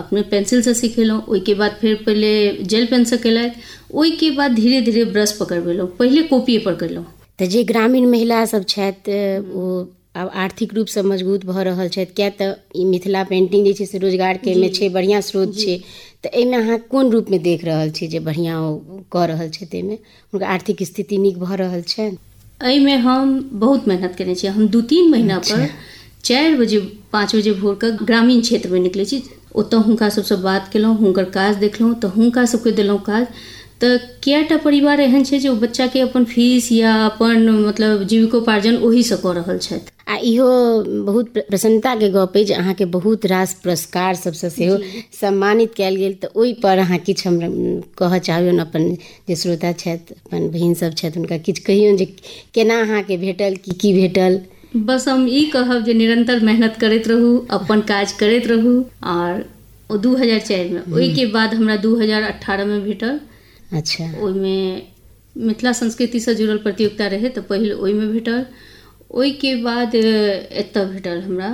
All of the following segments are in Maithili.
अपने पेंसिल से सिखेलहुँ, ओहिके बाद फेर पहिले जेल पेन से केलथि, ओहिके बाद धीरे धीरे ब्रश पकड़बेलहुँ, पहिले कॉपिए पर केलहुँ। तऽ जे ग्रामीण महिला सब छथि ओ आब आर्थिक रूपसँ मजबूत भऽ रहल छथि, किया तऽ ई मिथिला पेंटिंग जे छै से रोजगारके एहिमे छै, बढ़िआँ स्रोत छै, तऽ एहिमे अहाँ कोन रूपमे देख रहल छी जे बढ़िआँ ओ कऽ रहल छथि, एहिमे हुनका आर्थिक स्थिति नीक भऽ रहल छनि? एहिमे हम बहुत मेहनत केने छी। हम 2-3 महीना पर 4 बजे 5 बजे भोरके ग्रामीण क्षेत्रमे निकलै छी, ओतऽ हुनका सबसँ बात केलहुँ, हुनकर काज देखलहुँ, तऽ हुनका सबके देलहुँ काज। तऽ कएटा परिवार एहन छै जे ओ बच्चाके अपन फीस या अपन मतलब जीविकोपार्जन ओहीसँ कऽ रहल छथि। आ इहो बहुत प्रसन्नताके गप अइ जे अहाँके बहुत रास पुरस्कार सबसँ सेहो सम्मानित कयल गेल। तऽ ओहिपर अहाँ किछु हमरा कहऽ चाहबनि, अपन जे श्रोता छथि, अपन बहिन सब छथि, हुनका किछु कहियौन जे केना अहाँके भेटल, की भेटल? बस हम ई कहब जे निरंतर मेहनत करैत रहू, अपन काज करैत रहू। और 2004 में, ओहिके बाद हमरा 2018 में भेटल। अच्छा। ओहिमे मिथिला संस्कृतिसँ जुड़ल प्रतियोगिता रहै तऽ पहिल ओहिमे भेटल। ओहिके बाद एतऽ भेटल हमरा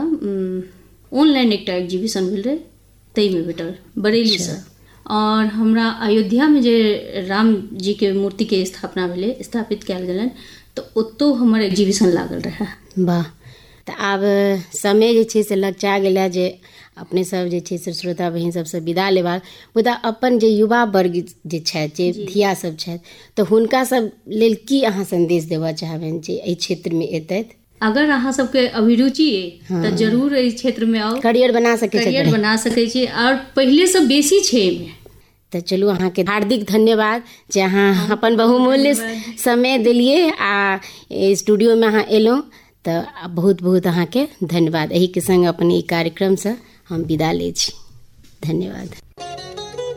ऑनलाइन एकटा एग्जीबिशन भेल रहै, ताहिमे भेटल बरेलीसँ। और हमरा अयोध्यामे जे राम जीके मूर्तिके स्थापना भेलै, स्थापित कयल गेलनि, तऽ ओतौ हमर एग्जीबिशन लागल रहै। वाह। तऽ आब समय जे छै से लगचा गेलै जे अपने सब जे छै से श्रोता बहिन सबसँ विदा लेबाक, मुदा अपन जे युवा वर्ग जे छथि, जे धिया सब छथि, तऽ हुनका सब लेल की अहाँ संदेश देबऽ चाहबनि जे एहि क्षेत्रमे एतथि? अगर अहाँ सबके अभिरुचि अइ तऽ जरूर एहि क्षेत्रमे आउ, करियर बना सकै छी, करियर बना सकै छी, और पहिलेसँ बेसी छै एहिमे। तऽ चलू, अहाँके हार्दिक धन्यवाद जे अहाँ अपन बहुमूल्य समय देलियै आ स्टूडियोमे अहाँ एलहुँ, तऽ बहुत बहुत अहाँके धन्यवाद। एहिके संग अपन ई कार्यक्रमसँ हम विदा लै छी। धन्यवाद।